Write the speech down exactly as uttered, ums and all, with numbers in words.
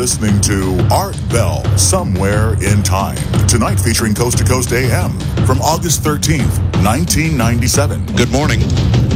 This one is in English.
listening to Art Bell, Somewhere in Time. Tonight featuring Coast to Coast A M from August thirteenth, nineteen ninety-seven. Good morning.